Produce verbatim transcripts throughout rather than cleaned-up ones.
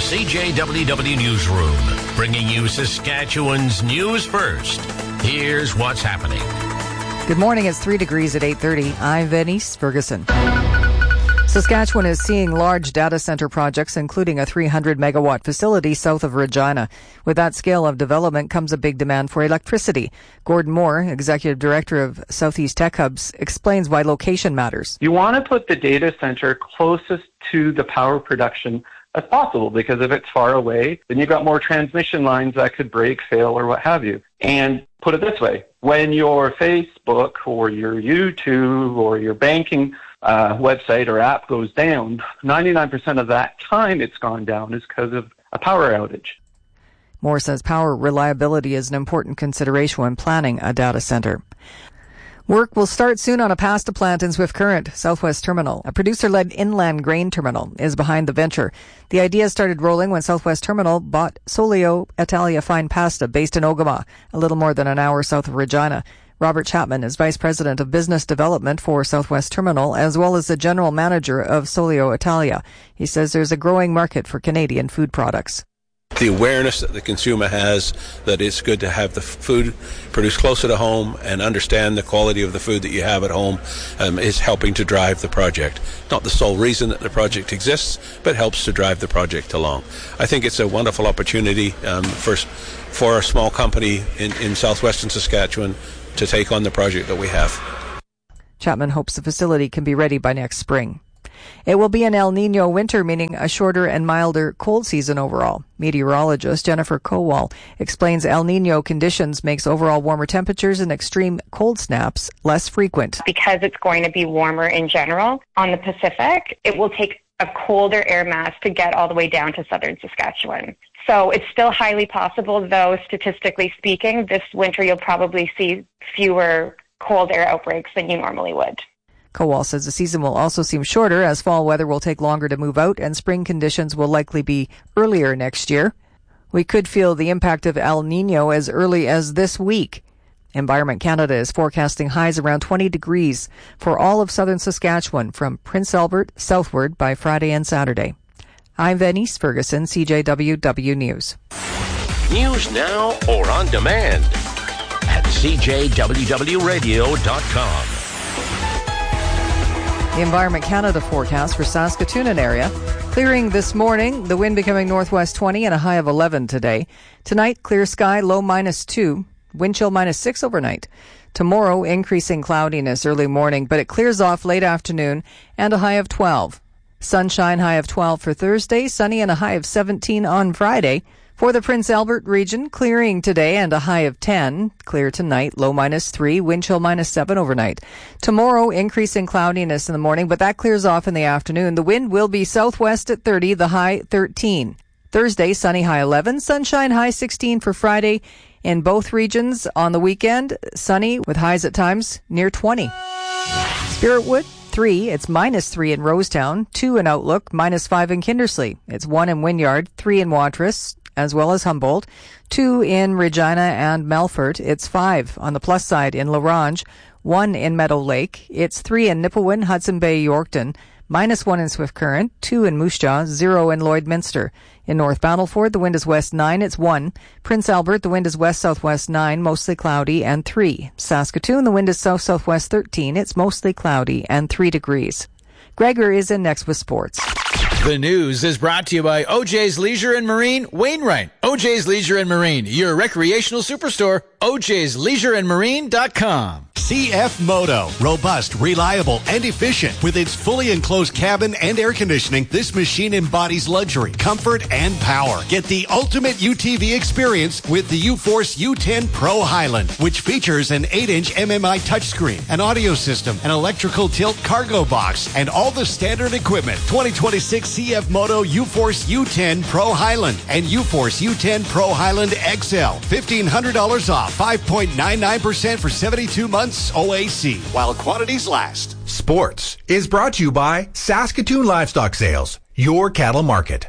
C J W W Newsroom, bringing you Saskatchewan's news first. Here's what's happening. Good morning. It's three degrees at eight thirty. I'm Venice Ferguson. Saskatchewan is seeing large data center projects, including a three hundred megawatt facility south of Regina. With that scale of development comes a big demand for electricity. Gordon Moore, Executive Director of Southeast Tech Hubs, explains why location matters. You want to put the data center closest to the power production as possible, because if it's far away, then you've got more transmission lines that could break, fail, or what have you. And put it this way, when your Facebook or your YouTube or your banking uh, website or app goes down, ninety-nine percent of that time it's gone down is because of a power outage. Moore says power reliability is an important consideration when planning a data center. Work will start soon on a pasta plant in Swift Current. Southwest Terminal, a producer-led inland grain terminal, is behind the venture. The idea started rolling when Southwest Terminal bought Solio Italia Fine Pasta based in Ogama, a little more than an hour south of Regina. Robert Chapman is Vice President of Business Development for Southwest Terminal, as well as the General Manager of Solio Italia. He says there's a growing market for Canadian food products. The awareness that the consumer has that it's good to have the food produced closer to home and understand the quality of the food that you have at home um, is helping to drive the project. Not the sole reason that the project exists, but helps to drive the project along. I think it's a wonderful opportunity um, for, for a small company in, in southwestern Saskatchewan to take on the project that we have. Chapman hopes the facility can be ready by next spring. It will be an El Nino winter, meaning a shorter and milder cold season overall. Meteorologist Jennifer Kowal explains El Nino conditions makes overall warmer temperatures and extreme cold snaps less frequent. Because it's going to be warmer in general on the Pacific, it will take a colder air mass to get all the way down to southern Saskatchewan. So it's still highly possible, though, statistically speaking, this winter you'll probably see fewer cold air outbreaks than you normally would. Kowal says the season will also seem shorter as fall weather will take longer to move out and spring conditions will likely be earlier next year. We could feel the impact of El Nino as early as this week. Environment Canada is forecasting highs around twenty degrees for all of southern Saskatchewan from Prince Albert southward by Friday and Saturday. I'm Venice Ferguson, C J W W News. News now or on demand at c j w w radio dot com. The Environment Canada forecast for Saskatoon and area. Clearing this morning, the wind becoming northwest twenty and a high of eleven today. Tonight, clear sky, low minus two. Wind chill minus six overnight. Tomorrow, increasing cloudiness early morning, but it clears off late afternoon and a high of twelve. Sunshine, high of twelve for Thursday. Sunny and a high of seventeen on Friday. For the Prince Albert region, clearing today and a high of ten. Clear tonight, low minus three, wind chill minus seven overnight. Tomorrow, increasing cloudiness in the morning, but that clears off in the afternoon. The wind will be southwest at thirty, the high thirteen. Thursday, sunny, high eleven. Sunshine, high sixteen for Friday. In both regions on the weekend, sunny with highs at times near twenty. Spiritwood, three. It's minus three in Rosetown, two in Outlook, minus five in Kindersley. It's one in Wynyard, three in Watrous, as well as Humboldt, two in Regina and Melfort. It's five on the plus side in La Ronge, one in Meadow Lake. It's three in Nipawin, Hudson Bay, Yorkton, minus one in Swift Current, two in Moose Jaw, zero in Lloydminster. In North Battleford, the wind is west nine, it's one. Prince Albert, the wind is west-southwest nine, mostly cloudy, and three. Saskatoon, the wind is south-southwest thirteen, it's mostly cloudy, and three degrees. Gregor is in next with sports. The news is brought to you by O J's Leisure and Marine, Wainwright. O J's Leisure and Marine, your recreational superstore, O J's Leisure and Marine dot com. C F Moto. Robust, reliable, and efficient. With its fully enclosed cabin and air conditioning, this machine embodies luxury, comfort, and power. Get the ultimate U T V experience with the U-Force U ten Pro Highland, which features an eight inch M M I touchscreen, an audio system, an electrical tilt cargo box, and all the standard equipment. twenty twenty-six C F Moto U-Force U ten Pro Highland and U-Force U ten Pro Highland X L. fifteen hundred dollars off, five point nine nine percent for seventy-two months O A C, while quantities last. Sports is brought to you by Saskatoon Livestock Sales, your cattle market.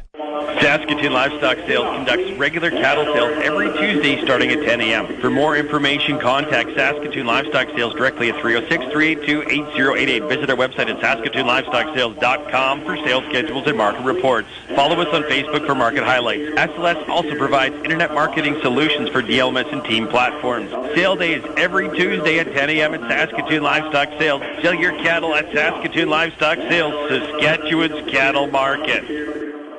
Saskatoon Livestock Sales conducts regular cattle sales every Tuesday starting at ten a.m. For more information, contact Saskatoon Livestock Sales directly at three oh six, three eight two, eight oh eight eight. Visit our website at saskatoon livestock sales dot com for sales schedules and market reports. Follow us on Facebook for market highlights. S L S also provides internet marketing solutions for D L M S and team platforms. Sale day is every Tuesday at ten a.m. at Saskatoon Livestock Sales. Sell your cattle at Saskatoon Livestock Sales, Saskatchewan's cattle market.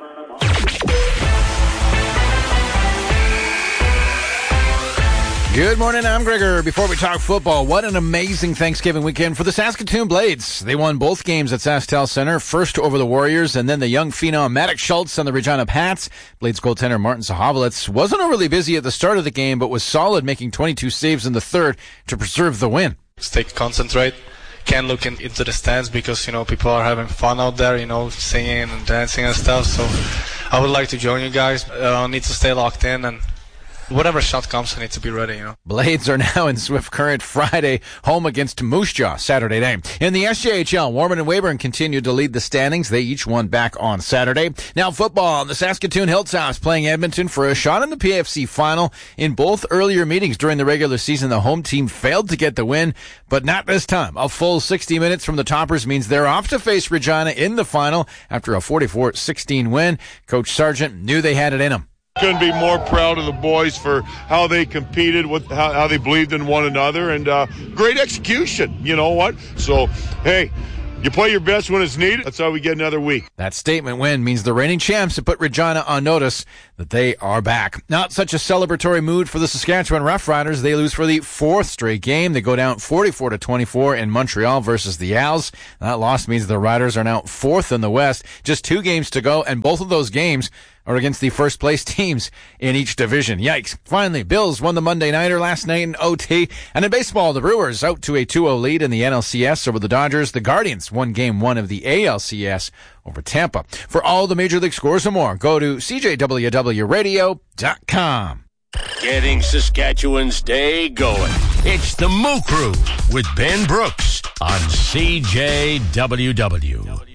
Good morning, I'm Gregor. Before we talk football, what an amazing Thanksgiving weekend for the Saskatoon Blades. They won both games at SaskTel Center, first over the Warriors, and then the young phenom Maddox Schultz and the Regina Pats. Blades goaltender Martin Sahavalitz wasn't overly busy at the start of the game, but was solid, making twenty-two saves in the third to preserve the win. Stay concentrate. Can't look in, into the stands because, you know, people are having fun out there, you know, singing and dancing and stuff. So I would like to join you guys. Uh, need to stay locked in, and whatever shot comes, I need to be ready, you know. Blades are now in Swift Current Friday, home against Moose Jaw Saturday night. In the S J H L, Warman and Weyburn continued to lead the standings. They each won back on Saturday. Now football, the Saskatoon Hilltops playing Edmonton for a shot in the P F C final. In both earlier meetings during the regular season, the home team failed to get the win, but not this time. A full sixty minutes from the Toppers means they're off to face Regina in the final after a forty-four sixteen win. Coach Sargent knew they had it in them. Couldn't be more proud of the boys for how they competed, with how, how they believed in one another, and uh, great execution. You know what? So, hey, you play your best when it's needed. That's how we get another week. That statement win means the reigning champs have put Regina on notice that they are back. Not such a celebratory mood for the Saskatchewan Roughriders. They lose for the fourth straight game. They go down forty-four to twenty-four in Montreal versus the Owls. That loss means the Riders are now fourth in the West. Just two games to go, and both of those games are against the first-place teams in each division. Yikes. Finally, Bills won the Monday Nighter last night in O T. And in baseball, the Brewers out to a two oh lead in the N L C S over the Dodgers. The Guardians won game one of the A L C S over Tampa. For all the Major League scores and more, go to C J W W radio dot com. Getting Saskatchewan's day going. It's the Moo Crew with Ben Brooks on C J W W.